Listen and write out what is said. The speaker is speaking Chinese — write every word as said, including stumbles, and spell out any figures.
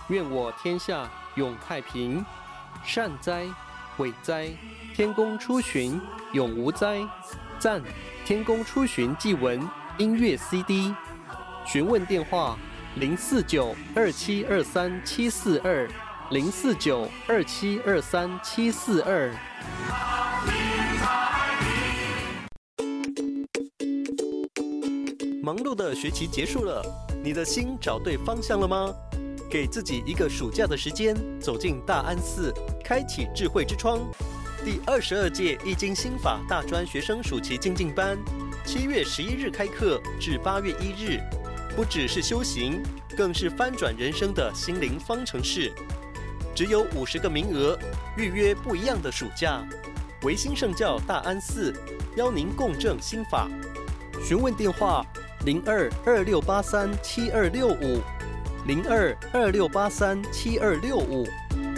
愿我天下永太平。善哉，伟哉，天公出巡，永无灾。赞，天公出巡祭文音乐 C D。询问电话：零四九二七二三七四二，零四九二七二三七四二。忙碌的学期结束了，你的心找对方向了吗？给自己一个暑假的时间，走进大安寺，开启智慧之窗。第二十二届易经心法大专学生暑期精进班，七月十一日开课至八月一日，不只是修行，更是翻转人生的心灵方程式。只有五十个名额，预约不一样的暑假。维新圣教大安寺邀您共振心法。询问电话：零二二六八三七二六五，零二二六八三七二六五。